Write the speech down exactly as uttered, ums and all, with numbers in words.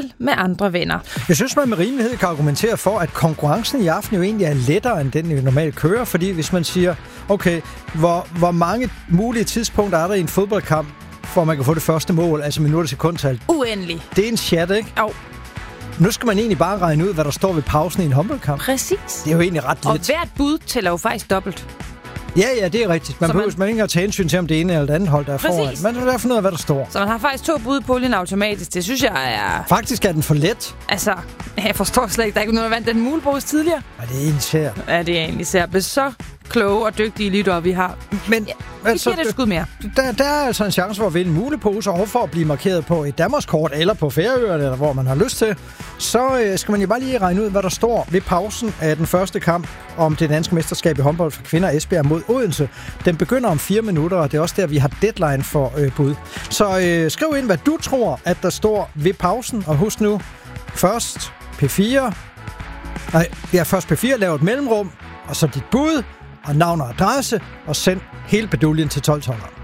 spil med andre venner. Jeg synes, man med rimelighed kan argumentere for, at konkurrencen i aften jo egentlig er lettere, end den vi normalt kører, fordi hvis man siger, okay, hvor, hvor mange mulige tidspunkter er der i en fodboldkamp, for at man kan få det første mål, altså minutter sekundtal? Uendelig. Det er en chat, ikke? Jo. Nu skal man egentlig bare regne ud, hvad der står ved pausen i en håndboldkamp. Præcis. Det er jo egentlig ret lidt. Og hvert bud tæller jo faktisk dobbelt. Ja, ja, det er rigtigt. Man så behøver man ikke at tage hensyn til, om det ene eller det andet hold, der er Præcis. foran. Man vil derfor finde ud af, hvad der står. Så man har faktisk to bud på olien automatisk. Det synes jeg er... Faktisk er den for let. Altså, jeg forstår slet ikke, der er ikke nogen, der vandt den mulepose tidligere. Ja, det er egentlig sær. Ja, det er egentlig sær. Så kloge og dygtige lyttere, vi har. Men ja, vi altså, giver det et skud mere. Der, der er altså en chance for at vinde en mulepose, og for at blive markeret på et Danmarkskort, eller på Færøerne, eller hvor man har lyst til. Så øh, skal man jo bare lige regne ud, hvad der står ved pausen af den første kamp om det danske mesterskab i håndbold for kvinder Esbjerg mod Odense. Den begynder om fire minutter, og det er også der, vi har deadline for øh, bud. Så øh, skriv ind, hvad du tror, at der står ved pausen, og husk nu, først P fire. Nej, ja, først P fire, lav et mellemrum, og så dit bud, og navn og adresse, og send hele beduljen til tolv tolv.